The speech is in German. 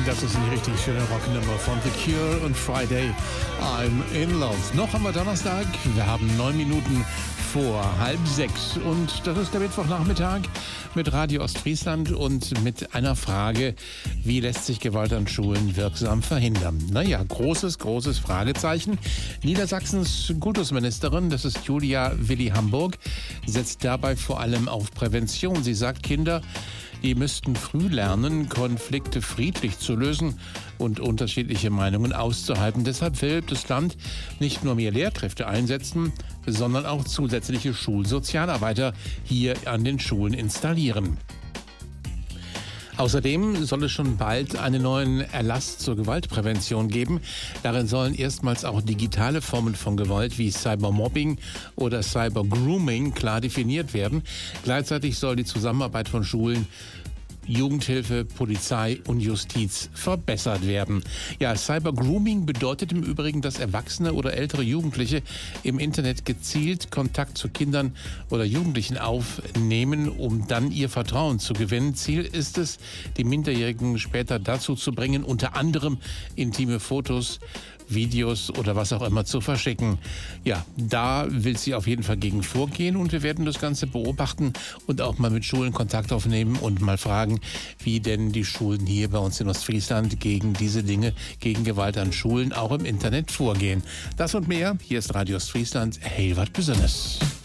Das ist eine richtig schöne Rocknummer von The Cure und Friday, I'm in Love. Noch haben wir Donnerstag, wir haben 9 Minuten vor 5:30 und das ist der Mittwochnachmittag mit Radio Ostfriesland und mit einer Frage, wie lässt sich Gewalt an Schulen wirksam verhindern? Naja, großes Fragezeichen. Niedersachsens Kultusministerin, das ist Julia Willi Hamburg, setzt dabei vor allem auf Prävention. Sie sagt, Kinder, die müssten früh lernen, Konflikte friedlich zu lösen und unterschiedliche Meinungen auszuhalten. Deshalb will das Land nicht nur mehr Lehrkräfte einsetzen, sondern auch zusätzliche Schulsozialarbeiter hier an den Schulen installieren. Außerdem soll es schon bald einen neuen Erlass zur Gewaltprävention geben. Darin sollen erstmals auch digitale Formen von Gewalt wie Cybermobbing oder Cybergrooming klar definiert werden. Gleichzeitig soll die Zusammenarbeit von Schulen, Jugendhilfe, Polizei und Justiz verbessert werden. Ja, Cybergrooming bedeutet im Übrigen, dass erwachsene oder ältere Jugendliche im Internet gezielt Kontakt zu Kindern oder Jugendlichen aufnehmen, um dann ihr Vertrauen zu gewinnen. Ziel ist es, die Minderjährigen später dazu zu bringen, unter anderem intime Fotos, Videos oder was auch immer zu verschicken. Ja, da will sie auf jeden Fall gegen vorgehen und wir werden das Ganze beobachten und auch mal mit Schulen Kontakt aufnehmen und mal fragen, wie denn die Schulen hier bei uns in Ostfriesland gegen diese Dinge, gegen Gewalt an Schulen auch im Internet vorgehen. Das und mehr, hier ist Radio Ostfriesland, hey, was Besonderes.